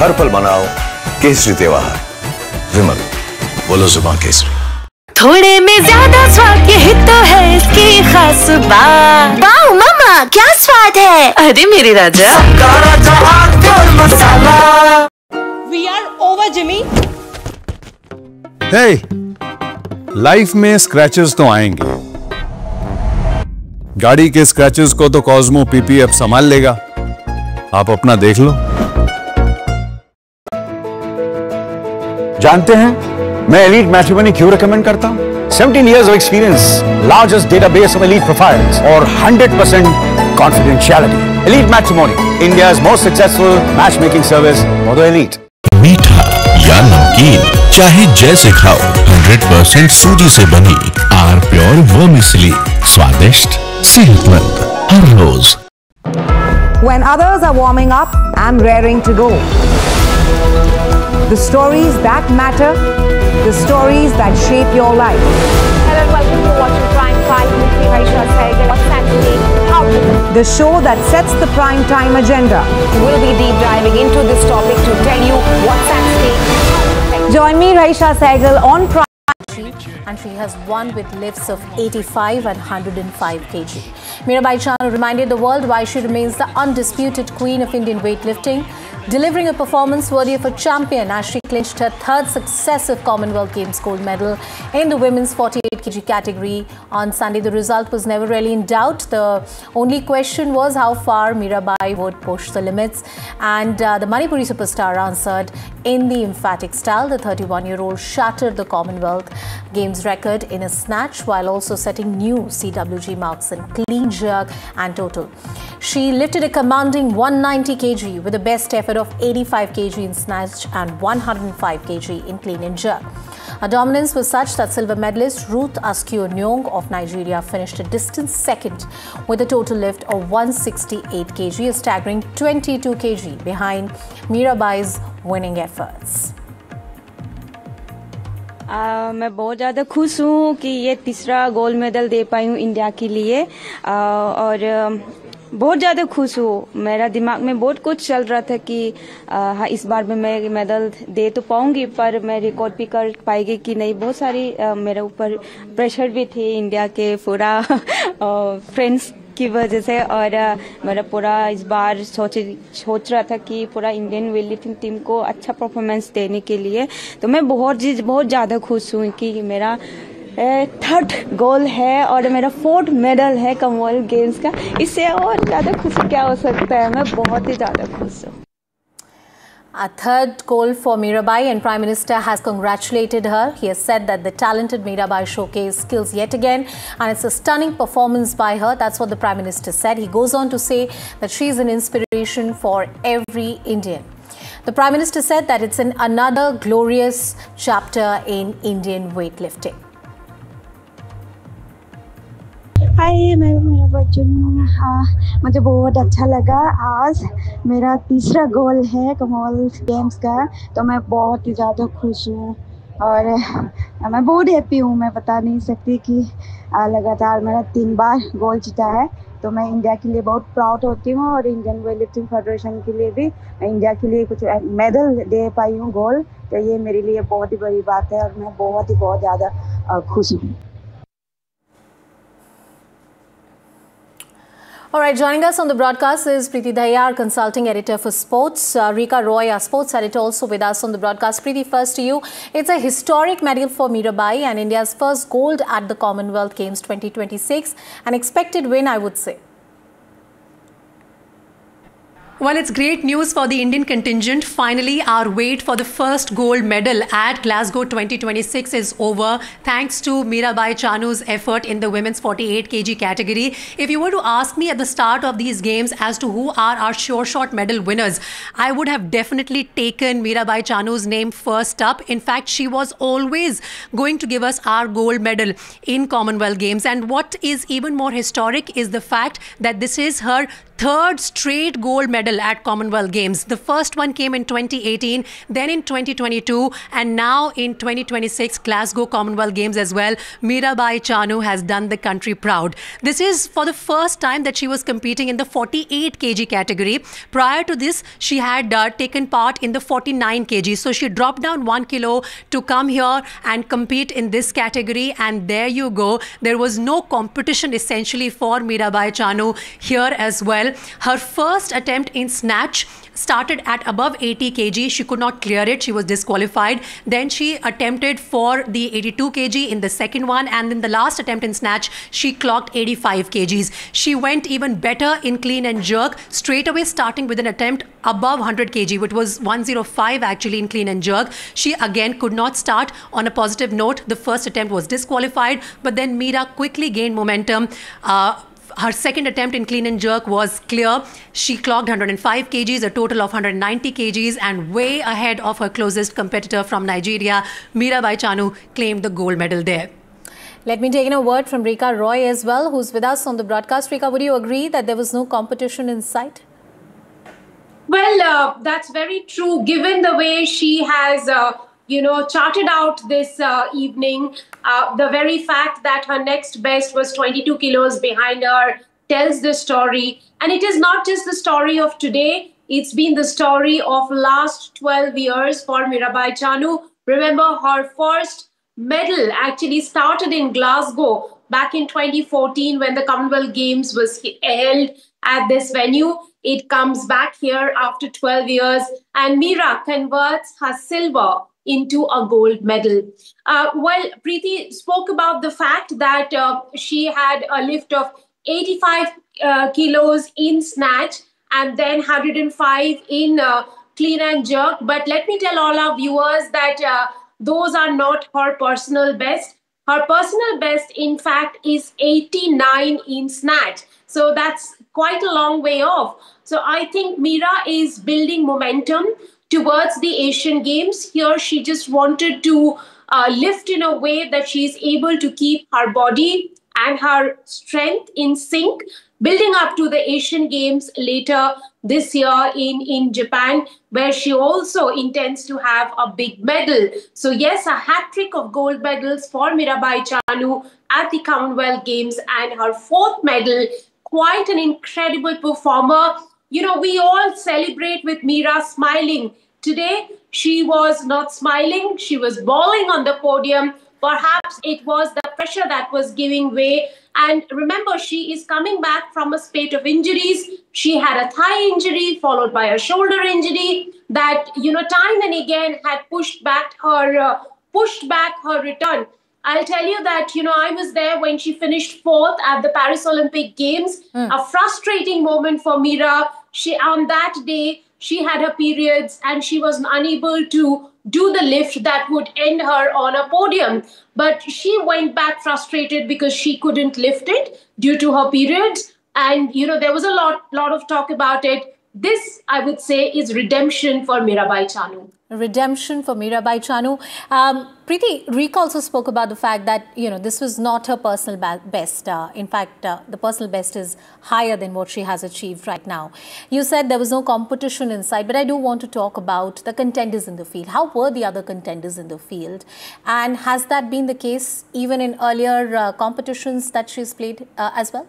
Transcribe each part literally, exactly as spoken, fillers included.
हर पल मनाओ केसरी त्योहार। विमल, बोलो जुबान केसरी। थोड़े में ज्यादा स्वाद, यही तो है इसकी खास बात। वाओ मामा, क्या स्वाद है। अरे मेरे राजा, मसाला। We are over, Jimmy. Hey, life में स्क्रैचेस तो आएंगे। गाड़ी के स्क्रैचेस को तो कॉस्मो पीपी अब संभाल लेगा, आप अपना देख लो। जानते हैं मैं एलीट मैट्रिमोनी क्यों रिकमेंड करता हूं? seventeen years of experience, largest database of elite profiles और one hundred percent confidentiality. Elite Matrimony, India's most successful matchmaking service for the elite. मीठा या नमकीन, चाहे जैसे खाओ, one hundred percent सूजी से बनी आर प्योर वर्मिसेली, स्वादिष्ट, सेहतमंद, हर रोज। When others are warming up, I'm raring to go. The stories that matter, the stories that shape your life. Hello and welcome to Watching Prime Five with me, Raisha Sehgal. What's Saturday? How to The show that sets the prime time agenda. We'll be deep diving into this topic to tell you what's at stake. Join me, Raisha Sehgal, on Prime. And she has won with lifts of eighty-five and one hundred five kilograms. Mirabai Chanu reminded the world why she remains the undisputed queen of Indian weightlifting, delivering a performance worthy of a champion as she clinched her third successive Commonwealth Games gold medal in the women's forty-eight kilogram category on Sunday. The result was never really in doubt. The only question was how far Mirabai would push the limits, and uh, the Manipuri superstar answered in the emphatic style. The thirty-one-year-old shattered the Commonwealth Games record in a snatch while also setting new C W G marks in clean jerk and total. She lifted a commanding one hundred ninety kilograms with a best effort of eighty-five kilograms in snatch and one hundred five kilograms in clean and jerk. Her dominance was such that silver medalist Ruth Askew-Nyong of Nigeria finished a distant second with a total lift of one hundred sixty-eight kilograms, a staggering twenty-two kilograms behind Mirabai's winning efforts. आ, मैं बहुत ज़्यादा खुश हूँ कि ये तीसरा gold medal दे पाई हूँ India के लिए, आ, और बहुत ज़्यादा खुश हूँ। मेरा दिमाग में बहुत कुछ चल रहा था कि हाँ इस बार में मैं मेडल दे तो पाऊंगी, पर मैं रिकॉर्ड भी कर पाएगी कि नहीं। बहुत सारी आ, मेरे ऊपर प्रेशर भी थी इंडिया के पूरा फ्रेंड्स की वजह से, और मेरा पूरा इस बार सोच सोच रहा था कि पूरा इंडियन वेटलिफ्टिंग टीम को अच्छा परफॉर्मेंस देने के लिए। तो मैं बहुत बहुत ज़्यादा खुश हूँ कि मेरा थर्ड गोल है और मेरा फोर्थ मेडल है कॉमनवेल्थ गेम्स का। इससे और ज़्यादा खुशी क्या हो सकता है। मैं बहुत ही ज़्यादा खुश हूँ। A third goal for Mirabai, and Prime Minister has congratulated her. He has said that the talented Mirabai showcased skills yet again, and it's a stunning performance by her. That's what the Prime Minister said. He goes on to say that she is an inspiration for every Indian. The Prime Minister said that it's an another glorious chapter in Indian weightlifting. हाय, मैं मेरा बच्चों हाँ मुझे बहुत अच्छा लगा। आज मेरा तीसरा गोल है कॉमनवेल्थ गेम्स का, तो मैं बहुत ही ज़्यादा खुश हूँ और मैं बहुत हैप्पी हूँ। मैं बता नहीं सकती कि लगातार मेरा तीन बार गोल जीता है, तो मैं इंडिया के लिए बहुत प्राउड होती हूँ और इंडियन वेटलिफ्टिंग फेडरेशन के लिए भी इंडिया के लिए कुछ मेडल दे पाई हूँ गोल, तो ये मेरे लिए बहुत ही बड़ी बात है और मैं बहुत ही बहुत ज़्यादा खुश हूँ। All right, joining us on the broadcast is Preeti Dahiya, consulting editor for sports. Uh, Rika Roy, our sports editor, also with us on the broadcast. Preeti, first to you. It's a historic medal for Mirabai and India's first gold at the Commonwealth Games twenty twenty-six. An expected win, I would say. Well, it's great news for the Indian contingent. Finally, our wait for the first gold medal at Glasgow twenty twenty-six is over, thanks to Mirabai Chanu's effort in the women's forty-eight kilogram category. If you were to ask me at the start of these games as to who are our sure shot medal winners, I would have definitely taken Mirabai Chanu's name first up. In fact, she was always going to give us our gold medal in Commonwealth Games. And what is even more historic is the fact that this is her third straight gold medal at Commonwealth Games. The first one came in twenty eighteen, then in twenty twenty-two, and now in twenty twenty-six Glasgow Commonwealth Games as well. Mirabai Chanu has done the country proud. This is for the first time that she was competing in the forty-eight kilograms category. Prior to this, she had uh, taken part in the forty-nine kilograms. So she dropped down one kilo to come here and compete in this category. And there you go. There was no competition essentially for Mirabai Chanu here as well. Her first attempt in snatch started at above eighty kilograms. She could not clear it. She was disqualified. Then she attempted for the eighty-two kilograms in the second one. And in the last attempt in snatch, she clocked eighty-five kilograms. She went even better in clean and jerk, straight away starting with an attempt above one hundred kilograms, which was one oh five actually in clean and jerk. She again could not start on a positive note. The first attempt was disqualified, but then Mira quickly gained momentum. Uh, Her second attempt in clean and jerk was clear. She clocked one hundred five kilograms, a total of one hundred ninety kilograms, and way ahead of her closest competitor from Nigeria. Mirabai Chanu claimed the gold medal there. Let me take in a word from Rika Roy as well, who's with us on the broadcast. Rika, would you agree that there was no competition in sight? Well, uh, that's very true, given the way she has, uh, you know, charted out this uh, evening. Uh, the very fact that her next best was twenty-two kilos behind her tells the story. And it is not just the story of today. It's been the story of last twelve years for Mirabai Chanu. Remember, her first medal actually started in Glasgow back in twenty fourteen when the Commonwealth Games was held at this venue. It comes back here after twelve years, and Mira converts her silver into a gold medal. Uh, well, Preeti spoke about the fact that uh, she had a lift of eighty-five uh, kilos in snatch and then one hundred five in uh, clean and jerk. But let me tell all our viewers that uh, those are not her personal best. Her personal best, in fact, is eighty-nine in snatch. So that's quite a long way off. So I think Mira is building momentum towards the Asian Games. Here, she just wanted to uh, lift in a way that she's able to keep her body and her strength in sync, building up to the Asian Games later this year in, in Japan, where she also intends to have a big medal. So yes, a hat trick of gold medals for Mirabai Chanu at the Commonwealth Games, and her fourth medal, quite an incredible performer. You know, we all celebrate with Mira smiling. Today, she was not smiling. She was bawling on the podium. Perhaps it was the pressure that was giving way. And remember, she is coming back from a spate of injuries. She had a thigh injury followed by a shoulder injury that, you know, time and again had pushed back her, uh, pushed back her return. I'll tell you that, you know, I was there when she finished fourth at the Paris Olympic Games. Mm. A frustrating moment for Mira. She, on that day, she had her periods and she was unable to do the lift that would end her on a podium. But she went back frustrated because she couldn't lift it due to her periods. And, you know, there was a lot, lot of talk about it. This, I would say, is redemption for Mirabai Chanu. Redemption for Mirabai Chanu. Um, Preeti, Rika also spoke about the fact that, you know, this was not her personal best. Uh, in fact, uh, the personal best is higher than what she has achieved right now. You said there was no competition inside, but I do want to talk about the contenders in the field. How were the other contenders in the field? And has that been the case even in earlier uh, competitions that she's played uh, as well?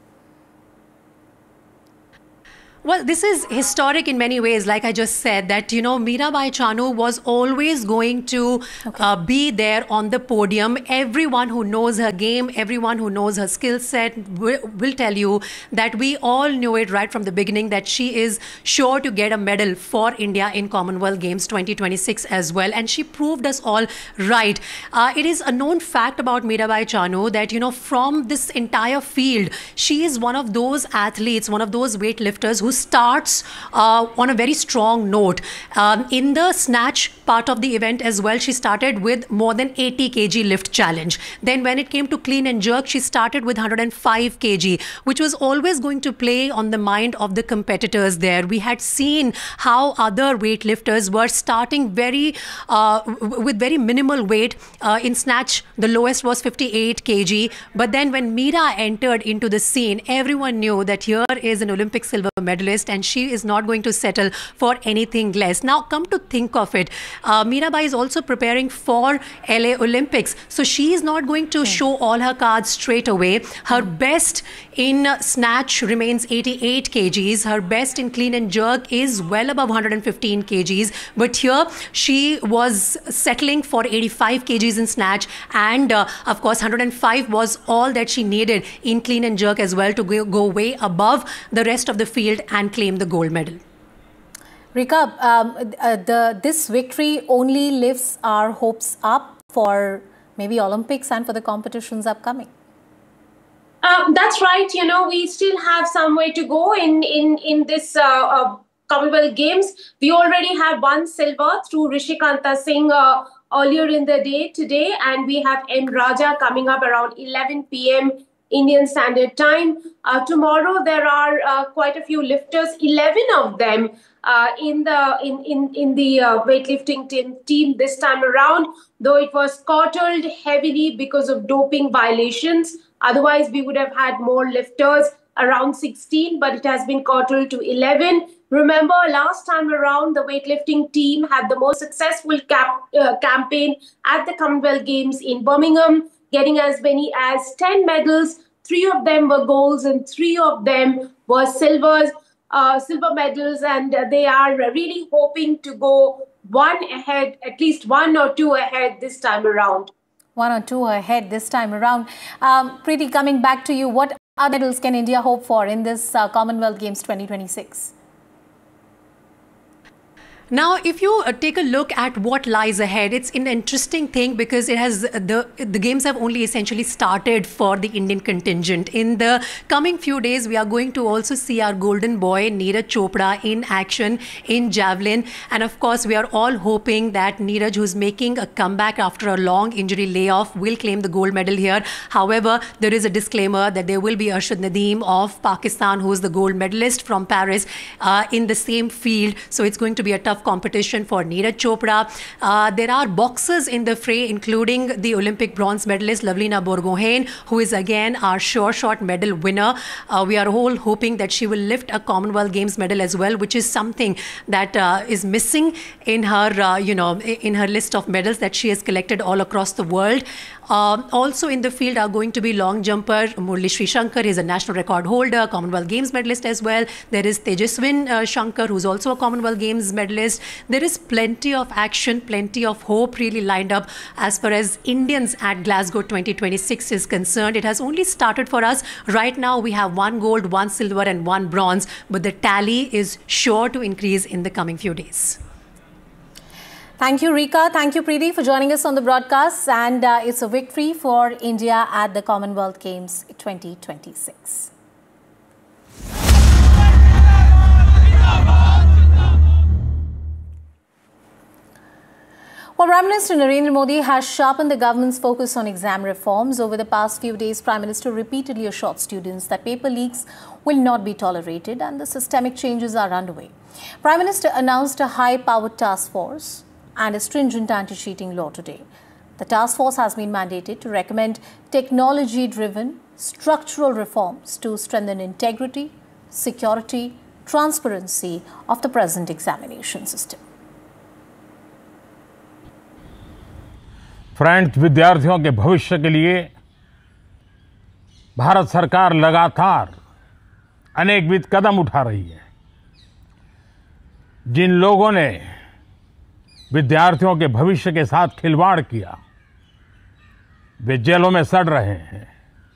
Well, this is historic in many ways, like I just said, that, you know, Mirabai Chanu was always going to okay. uh, be there on the podium. Everyone who knows her game, everyone who knows her skill set will, will tell you that we all knew it right from the beginning that she is sure to get a medal for India in Commonwealth Games twenty twenty-six as well. And she proved us all right. Uh, it is a known fact about Mirabai Chanu that, you know, from this entire field, she is one of those athletes, one of those weightlifters who starts uh, on a very strong note. Um, in the snatch part of the event as well, she started with more than eighty kilograms lift challenge. Then when it came to clean and jerk, she started with one hundred five kilograms, which was always going to play on the mind of the competitors there. We had seen how other weightlifters were starting very uh, with very minimal weight. Uh, in snatch, the lowest was fifty-eight kilograms. But then when Meera entered into the scene, everyone knew that here is an Olympic silver medalist and she is not going to settle for anything less. Now, come to think of it, uh, Meerabai is also preparing for L A Olympics. So she is not going to mm. show all her cards straight away. Her mm. best in uh, snatch remains eighty-eight kilograms. Her best in clean and jerk is well above one hundred fifteen kilograms. But here she was settling for eighty-five kilograms in snatch, and uh, of course one hundred five was all that she needed in clean and jerk as well to go, go way above the rest of the field and claim the gold medal. Rika, um, uh, the, this victory only lifts our hopes up for maybe Olympics and for the competitions upcoming. Um, that's right. You know, we still have some way to go in, in, in this uh, uh, Commonwealth Games. We already have one silver through Rishikanta Singh uh, earlier in the day today, and we have M. Raja coming up around eleven p m Indian Standard Time. Uh, tomorrow there are uh, quite a few lifters, eleven of them uh, in the in in in the uh, weightlifting team, team this time around. Though it was curtailed heavily because of doping violations. Otherwise, we would have had more lifters, around sixteen, but it has been curtailed to eleven. Remember, last time around, the weightlifting team had the most successful cap, uh, campaign at the Commonwealth Games in Birmingham, getting as many as ten medals. Three of them were golds and three of them were silvers, uh, silver medals, and uh, they are really hoping to go one ahead, at least one or two ahead this time around. One or two ahead this time around. Um, Preeti, coming back to you, what other medals can India hope for in this uh, Commonwealth Games twenty twenty-six? Now, if you uh, take a look at what lies ahead, it's an interesting thing because it has the the games have only essentially started for the Indian contingent. In the coming few days, we are going to also see our golden boy Neeraj Chopra in action in javelin, and of course, we are all hoping that Neeraj, who's making a comeback after a long injury layoff, will claim the gold medal here. However, there is a disclaimer that there will be Arshad Nadeem of Pakistan, who is the gold medalist from Paris, uh, in the same field. So it's going to be a tough competition for Neeraj Chopra. Uh, there are boxers in the fray, including the Olympic bronze medalist Lavlina Borgohain, who is again our sure shot medal winner. Uh, we are all hoping that she will lift a Commonwealth Games medal as well, which is something that uh, is missing in her, uh, you know, in her list of medals that she has collected all across the world. Uh, also in the field are going to be long jumper Murli Sri Shankar. Is a national record holder, Commonwealth Games medalist as well. There is Tejaswin uh, Shankar, who's also a Commonwealth Games medalist. There is plenty of action, plenty of hope really lined up as far as Indians at Glasgow twenty twenty-six is concerned. It has only started for us. Right now we have one gold, one silver and one bronze, but the tally is sure to increase in the coming few days. Thank you, Rika. Thank you, Preeti, for joining us on the broadcast. And uh, it's a victory for India at the Commonwealth Games twenty twenty-six. Well, Prime Minister Narendra Modi has sharpened the government's focus on exam reforms. Over the past few days, Prime Minister repeatedly assured students that paper leaks will not be tolerated and the systemic changes are underway. Prime Minister announced a high-powered task force and a stringent anti-cheating law today. The task force has been mandated to recommend technology-driven structural reforms to strengthen integrity, security, transparency of the present examination system. Friends, विद्यार्थियों के भविष्य के लिए भारत सरकार लगातार अनेकविध कदम उठा रही है। जिन लोगों ने विद्यार्थियों के भविष्य के साथ खिलवाड़ किया, वे जेलों में सड़ रहे हैं।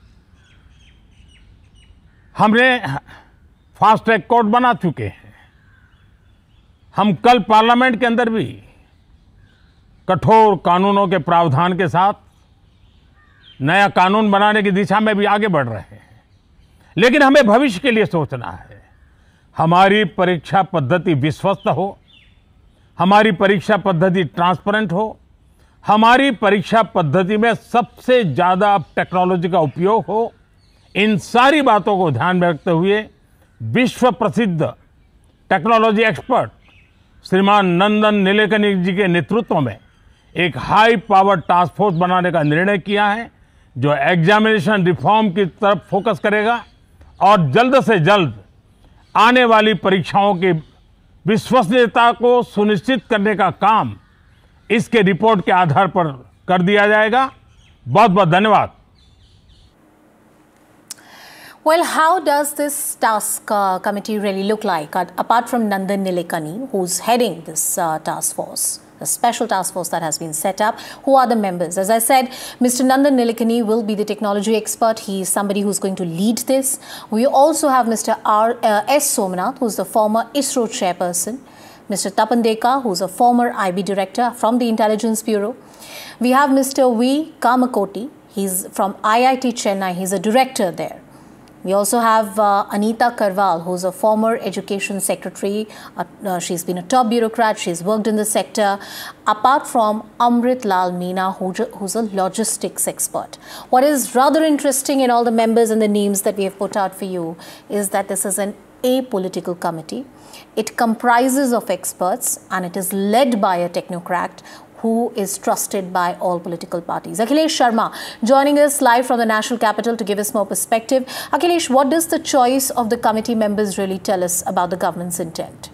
हमने फास्ट ट्रैक कोर्ट बना चुके हैं। हम कल पार्लियामेंट के अंदर भी कठोर कानूनों के प्रावधान के साथ नया कानून बनाने की दिशा में भी आगे बढ़ रहे हैं। लेकिन हमें भविष्य के लिए सोचना है। हमारी परीक्षा पद्धति विश्वस्त हो, हमारी परीक्षा पद्धति ट्रांसपेरेंट हो, हमारी परीक्षा पद्धति में सबसे ज़्यादा टेक्नोलॉजी का उपयोग हो। इन सारी बातों को ध्यान में रखते हुए विश्व प्रसिद्ध टेक्नोलॉजी एक्सपर्ट श्रीमान नंदन नीलेकनी जी के नेतृत्व में एक हाई पावर टास्क फोर्स बनाने का निर्णय किया है, जो एग्जामिनेशन रिफॉर्म की तरफ फोकस करेगा और जल्द से जल्द आने वाली परीक्षाओं की विश्वसनीयता को सुनिश्चित करने का काम इसके रिपोर्ट के आधार पर कर दिया जाएगा। बहुत बहुत धन्यवाद। Well, how does this task uh, committee really look like, uh, apart from Nandan Nilekani, who's heading this uh, task force, the special task force that has been set up? Who are the members? As I said, Mister Nandan Nilekani will be the technology expert. He is somebody who's going to lead this. We also have Mister R, uh, S. Somanath, who's the former ISRO chairperson. Mister Tapan Deka, who's a former I B director from the Intelligence Bureau. We have Mister V. Kamakoti. He's from I I T Chennai. He's a director there. We also have uh, Anita Karwal, who's a former education secretary. Uh, uh, she's been a top bureaucrat. She's worked in the sector. Apart from Amrit Lal Meena, who, who's a logistics expert. What is rather interesting in all the members and the names that we have put out for you is that this is an apolitical committee. It comprises of experts and it is led by a technocrat who is trusted by all political parties. Akhilesh Sharma joining us live from the National Capital to give us more perspective. Akhilesh, what does the choice of the committee members really tell us about the government's intent?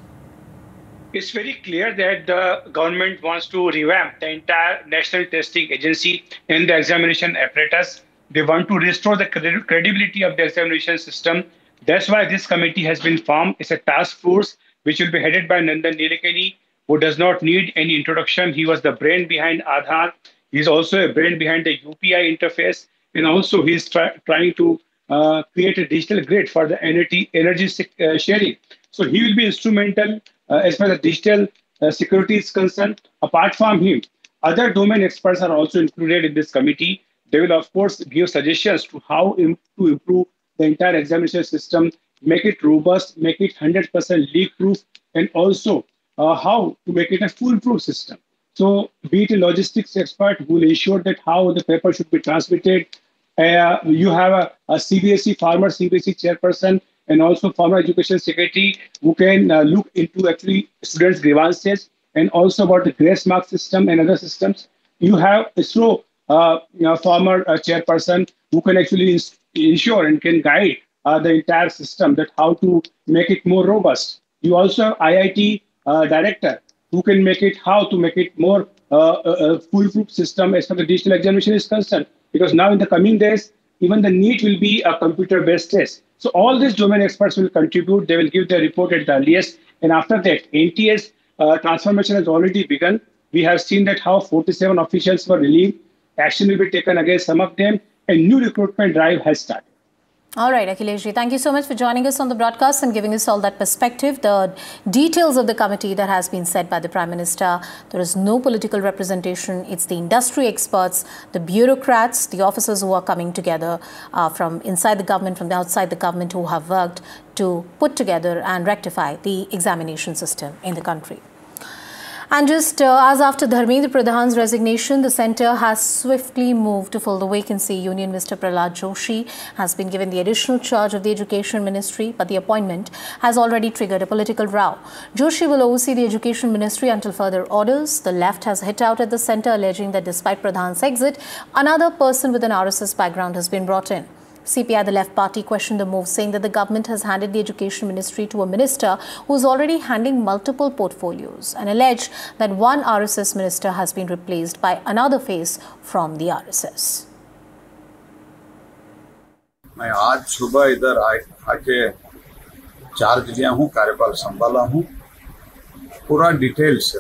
It's very clear that the government wants to revamp the entire national testing agency and the examination apparatus. They want to restore the credibility of the examination system. That's why this committee has been formed. It's a task force which will be headed by Nandan Nilekani, who does not need any introduction. He was the brain behind Aadhaar. He's also a brain behind the U P I interface. And also he's try, trying to uh, create a digital grid for the energy, energy uh, sharing. So he will be instrumental uh, as far as digital uh, security is concerned. Apart from him, other domain experts are also included in this committee. They will, of course, give suggestions to how im to improve the entire examination system, make it robust, make it one hundred percent leak-proof, and also Uh, how to make it a foolproof system. So be it a logistics expert who will ensure that how the paper should be transmitted. Uh, you have a, a C B S E, former C B S E chairperson, and also former education secretary who can uh, look into actually students' grievances and also about the grace mark system and other systems. You have ISRO, uh, you know, former uh, chairperson who can actually ensure and can guide uh, the entire system that how to make it more robust. You also have I I T Uh, director who can make it, how to make it more uh, a, a foolproof system as far as the digital examination is concerned. Because now in the coming days, even the NEET will be a computer-based test. So all these domain experts will contribute. They will give their report at the earliest. And after that, N T A's uh, transformation has already begun. We have seen that how forty-seven officials were relieved. Action will be taken against some of them. A new recruitment drive has started. All right, Akhilesh ji, thank you so much for joining us on the broadcast and giving us all that perspective. The details of the committee that has been said by the Prime Minister, there is no political representation. It's the industry experts, the bureaucrats, the officers who are coming together uh, from inside the government, from the outside the government, who have worked to put together and rectify the examination system in the country. And just uh, as after Dharmendra Pradhan's resignation, the centre has swiftly moved to fill the vacancy. Union Minister Prahlad Joshi has been given the additional charge of the Education Ministry, but the appointment has already triggered a political row. Joshi will oversee the Education Ministry until further orders. The left has hit out at the centre, alleging that despite Pradhan's exit, another person with an R S S background has been brought in. C P I, the left party, questioned the move, saying that the government has handed the Education Ministry to a minister who is already handling multiple portfolios, and alleged that one R S S minister has been replaced by another face from the R S S. मैं आज सुबह इधर आके charge लिया हूँ, कार्यभार संभाला हूँ। पूरा डिटेल से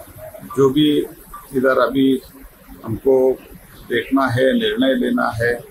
जो भी इधर अभी हमको देखना है, निर्णय लेना है,